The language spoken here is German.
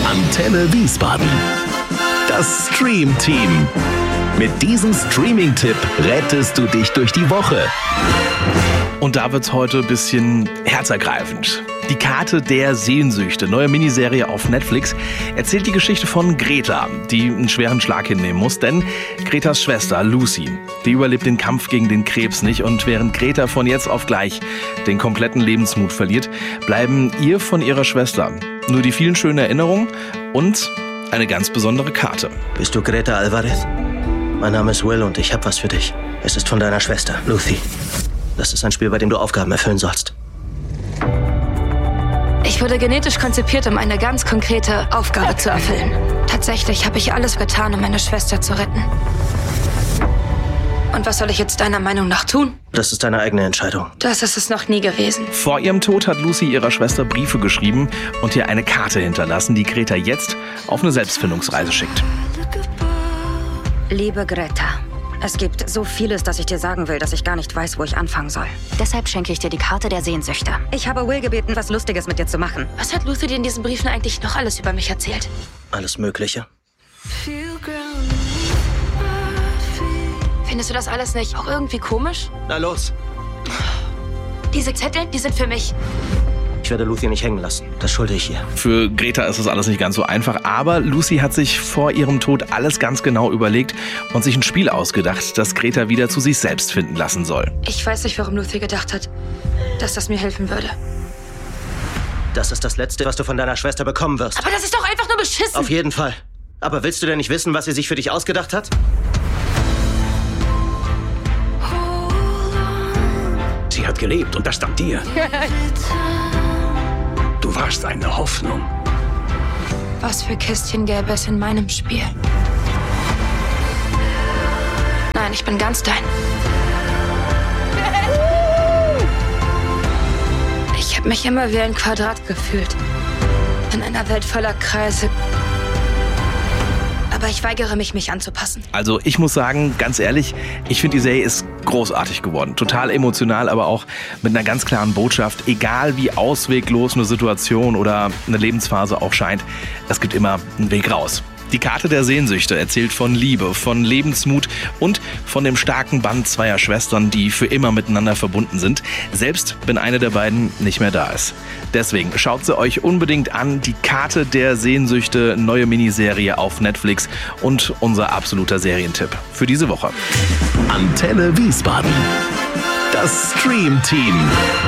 Antenne Wiesbaden. Das Stream Team. Mit diesem Streaming-Tipp rettest du dich durch die Woche. Und da wird's heute ein bisschen herzergreifend. Die Karte der Sehnsüchte, neue Miniserie auf Netflix, erzählt die Geschichte von Greta, die einen schweren Schlag hinnehmen muss. Denn Gretas Schwester Lucy, die überlebt den Kampf gegen den Krebs nicht. Und während Greta von jetzt auf gleich den kompletten Lebensmut verliert, bleiben ihr von ihrer Schwester nur die vielen schönen Erinnerungen und eine ganz besondere Karte. Bist du Greta Alvarez? Mein Name ist Will und ich habe was für dich. Es ist von deiner Schwester, Lucy. Das ist ein Spiel, bei dem du Aufgaben erfüllen sollst. Ich wurde genetisch konzipiert, um eine ganz konkrete Aufgabe zu erfüllen. Tatsächlich habe ich alles getan, um meine Schwester zu retten. Und was soll ich jetzt deiner Meinung nach tun? Das ist deine eigene Entscheidung. Das ist es noch nie gewesen. Vor ihrem Tod hat Lucy ihrer Schwester Briefe geschrieben und ihr eine Karte hinterlassen, die Greta jetzt auf eine Selbstfindungsreise schickt. Liebe Greta, es gibt so vieles, das ich dir sagen will, dass ich gar nicht weiß, wo ich anfangen soll. Deshalb schenke ich dir die Karte der Sehnsüchte. Ich habe Will gebeten, was Lustiges mit dir zu machen. Was hat Lucy dir in diesen Briefen eigentlich noch alles über mich erzählt? Alles Mögliche. Findest du das alles nicht auch irgendwie komisch? Na los. Diese Zettel, die sind für mich. Ich werde Lucy nicht hängen lassen. Das schulde ich ihr. Für Greta ist das alles nicht ganz so einfach, aber Lucy hat sich vor ihrem Tod alles ganz genau überlegt und sich ein Spiel ausgedacht, das Greta wieder zu sich selbst finden lassen soll. Ich weiß nicht, warum Lucy gedacht hat, dass das mir helfen würde. Das ist das Letzte, was du von deiner Schwester bekommen wirst. Aber das ist doch einfach nur beschissen. Auf jeden Fall. Aber willst du denn nicht wissen, was sie sich für dich ausgedacht hat? Sie hat gelebt und das dank dir. Du warst eine Hoffnung. Was für Kistchen gäbe es in meinem Spiel? Nein, ich bin ganz dein. Ich habe mich immer wie ein Quadrat gefühlt. In einer Welt voller Kreise. Aber ich weigere mich anzupassen. Also ich muss sagen, ganz ehrlich, ich finde die Serie ist großartig geworden. Total emotional, aber auch mit einer ganz klaren Botschaft. Egal wie ausweglos eine Situation oder eine Lebensphase auch scheint, es gibt immer einen Weg raus. Die Karte der Sehnsüchte erzählt von Liebe, von Lebensmut und von dem starken Band zweier Schwestern, die für immer miteinander verbunden sind, selbst wenn eine der beiden nicht mehr da ist. Deswegen schaut sie euch unbedingt an, die Karte der Sehnsüchte, neue Miniserie auf Netflix und unser absoluter Serientipp für diese Woche. Antenne Wiesbaden. Das Stream Team.